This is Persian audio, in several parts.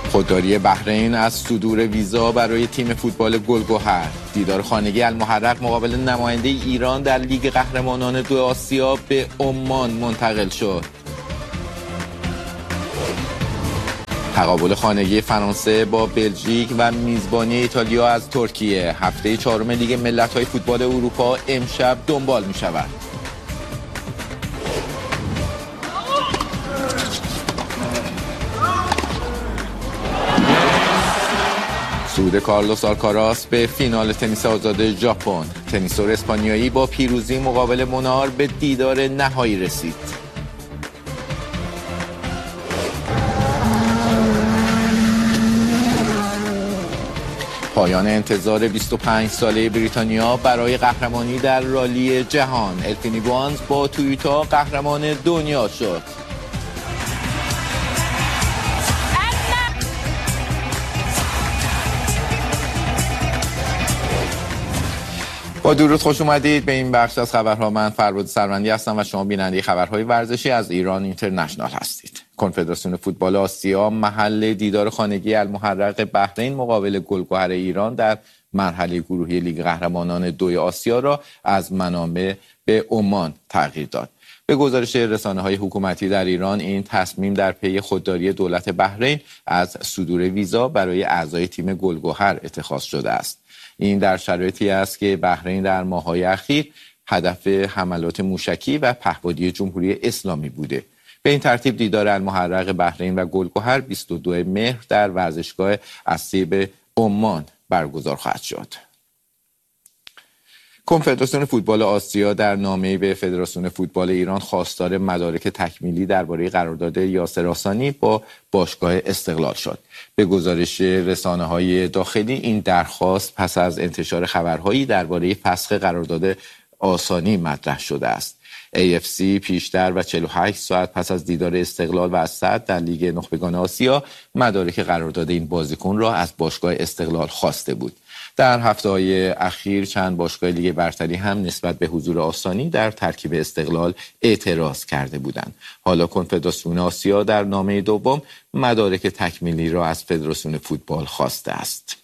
خودداری بحرین از صدور ویزا برای تیم فوتبال گلگهر. دیدار خانگی المحرق مقابل نماینده ایران در لیگ قهرمانان 2 آسیا به عمان منتقل شد. تقابل خانگی فرانسه با بلژیک و میزبانی ایتالیا از ترکیه. هفته 4 لیگ ملت‌های فوتبال اروپا امشب دنبال می‌شود. صعود کارلوس آلکاراس به فینال تنیس آزاد ژاپن. تنیسور اسپانیایی با پیروزی مقابل مونار به دیدار نهایی رسید. پایان انتظار 25 ساله بریتانیا برای قهرمانی در رالی جهان. الفینی بوانز با تویوتا قهرمان دنیا شد. با درود خوش اومدید به این بخش از خبرها. من فرباد سروندی هستم و شما بیننده خبرهای ورزشی از ایران اینترنشنال هستید. کنفدراسیون فوتبال آسیا محل دیدار خانگی المحرق بحرین مقابل گلگهر ایران در مرحله گروهی لیگ قهرمانان 2 آسیا را از منامه به عمان تغییر داد. به گزارش رسانه‌های حکومتی در ایران، این تصمیم در پی خودداری دولت بحرین از صدور ویزا برای اعضای تیم گلگهر اتخاذ شده است. این در شرایطی است که بحرین در ماه‌های اخیر هدف حملات موشکی و پهپادی جمهوری اسلامی بوده. به این ترتیب دیدار المحرق بحرین و گلگهر 22 مهر در ورزشگاه السیب عمان برگزار خواهد شد. کنفدراسیون فوتبال آسیا در نامه‌ای به فدراسیون فوتبال ایران خواستار مدارک تکمیلی درباره قرارداد یاسر آسانی با باشگاه استقلال شد. به گزارش رسانه‌های داخلی، این درخواست پس از انتشار خبرهایی درباره فسخ قرارداد آسانی مطرح شده است. AFC پیشتر و 48 ساعت پس از دیدار استقلال و اسد در لیگ نخبگان آسیا مدارک قرارداد این بازیکن را از باشگاه استقلال خواسته بود. در هفته‌های اخیر چند باشگاه لیگ برتری هم نسبت به حضور آسانی در ترکیب استقلال اعتراض کرده بودند. حالا کنفدراسیون آسیا در نامه دوم مدارک تکمیلی را از فدراسیون فوتبال خواسته است.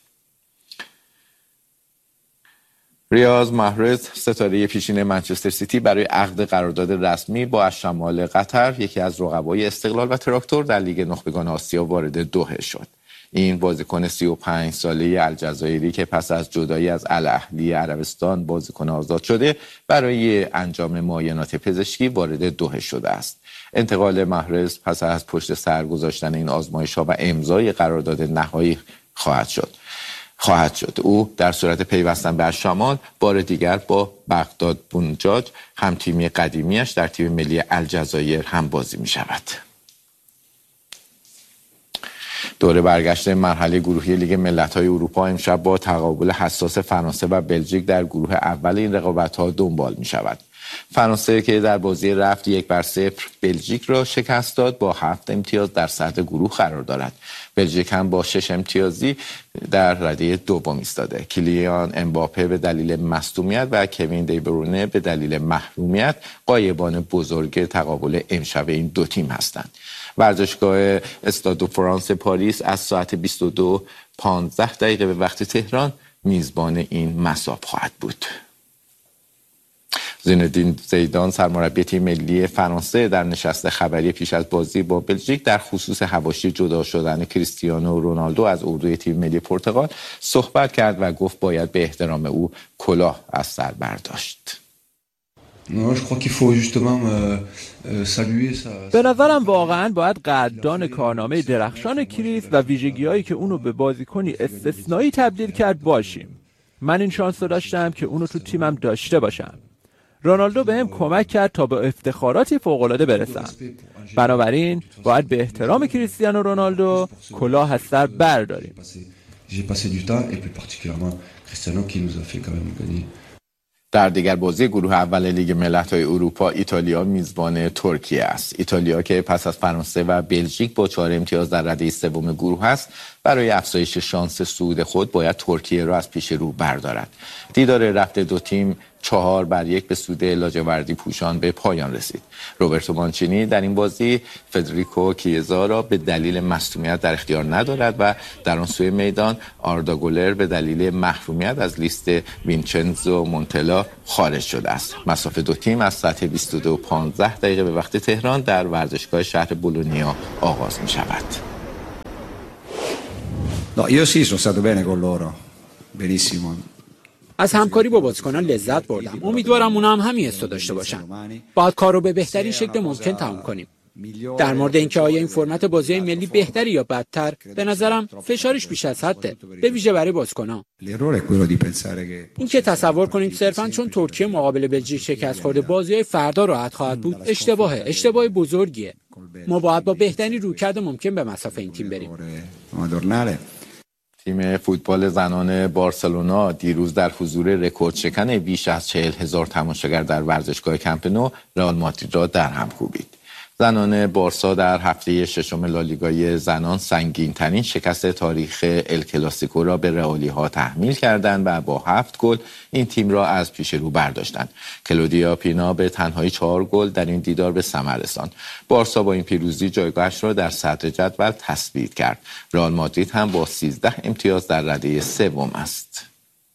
ریاض محرز، ستاره پیشین منچستر سیتی، برای عقد قرارداد رسمی با الشمال قطر، یکی از رقبای استقلال و تراکتور در لیگ نخبگان آسیا، وارد دوحه شد. این بازیکن 35 ساله الجزایری که پس از جدایی از الاهلی عربستان بازیکن آزاد شده، برای انجام معاینات پزشکی وارد دوحه شده است. انتقال محرز پس از پشت سر گذاشتن این آزمایش‌ها و امضای قرارداد نهایی خواهد شد. او در صورت پیوستن به الشمال بار دیگر با بغداد بونجاج، هم تیمی قدیمیش، در تیم ملی الجزایر هم بازی می شود. دوره برگشت مرحله گروهی لیگ ملت‌های اروپا امشب با تقابل حساس فرانسه و بلژیک در گروه اول این رقابت‌ها دنبال می شود. فرانسه که در بازی رفت 1-0 بلژیک را شکست داد، با 7 امتیاز در صدر گروه قرار دارد. بلژیک هم با 6 امتیازی در رده دوم ایستاده. کیلیان امباپه به دلیل مصدومیت و کوین دی برونه به دلیل محرومیت غایبان بزرگ تقابل امشب این دو تیم هستند. ورزشگاه استاد دو فرانس پاریس از ساعت 22:15 به وقت تهران میزبان این مساب خواهد بود. زینedine زیدان، سرمربی تیم ملی فرانسه، در نشست خبری پیش از بازی با بلژیک در خصوص حواشی جدا شدن کریستیانو رونالدو از اردوی تیم ملی پرتغال صحبت کرد و گفت باید به احترام او کلاه از سر برداشت. به نظرم واقعا باید قدردان کارنامه درخشان کریس و ویژگی‌هایی که اونو به بازیکنی استثنایی تبدیل کرد باشیم. من این شانس رو داشتم که اونو تو تیمم داشته باشم. رونالدو بهم کمک کرد تا به افتخاراتی فوق‌العاده برسم. بنابراین باید به احترام کریستیانو رونالدو کلاه از سر برداریم. در دیگر بازی گروه اول لیگ ملت‌های اروپا، ایتالیا میزبان ترکیه است. ایتالیا که پس از فرانسه و بلژیک با 4 امتیاز در رده سوم گروه است، برای افزایش شانس صعود خود باید ترکیه را از پیش رو بردارد. دیدار رفت دو تیم 4-1 به سود لاجوردی پوشان به پایان رسید. روبرتو مانچینی در این بازی فدریکو کیزا را به دلیل مصدومیت در اختیار ندارد و در آن سوی میدان آردا گولر به دلیل محرومیت از لیست وینچنزو مونتلا خارج شده است. مصاف دو تیم از ساعت 22:15 به وقت تهران در ورزشگاه شهر بولونیا آغاز می شود. No, io sì, sono stato bene con loro. Benissimo. از همکاری با بازیکنان لذت بردم. امیدوارم اونا هم همین حسو داشته باشن. باید کار رو به بهترین شکل ممکن تموم کنیم. در مورد اینکه آیا این فرمت بازی ملی بهتری یا بدتر، به نظرم فشارش بیش از حده، به ویژه برای بازیکنان. اینکه تصور کنید صرفاً چون ترکیه مقابل بلژیک شکست خورده بازی‌های فردا راحت خواهد بود، اشتباه بزرگیه. ما باید با بهترین رویکرد ممکن به مصاف این تیم بریم. تیم فوتبال زنان بارسلونا دیروز در حضور رکورد شکن بیش از 40,000 تماشاگر در ورزشگاه کمپ نو رئال مادرید را در هم کوبید. زنان بارسا در هفته ششم لالیگای زنان سنگین‌ترین شکست تاریخ ال کلاسیکو را به رئالی‌ها تحمیل کردند و با 7 گل این تیم را از پیش رو برداشتند. کلودیا پینا به تنهایی 4 گل در این دیدار به ثمر رساند. بارسا با این پیروزی جایگاهش را در صدر جدول تثبیت کرد. رئال مادرید هم با 13 امتیاز در رده سوم است.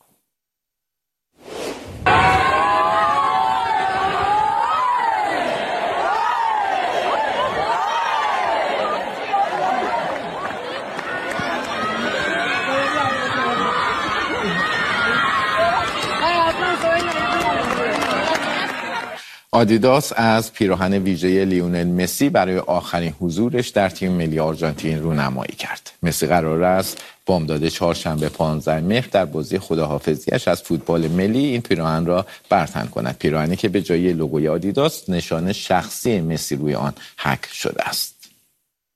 آدیداس از پیراهن ویژه لیونل مسی برای آخرین حضورش در تیم ملی آرژانتین رونمایی کرد. مسی قرار است بامداد چهارشنبه 15 مهر در بازی خداحافظیش از فوتبال ملی این پیراهن را برتن کند. پیراهنی که به جای لوگوی آدیداس نشان شخصی مسی روی آن حک شده است.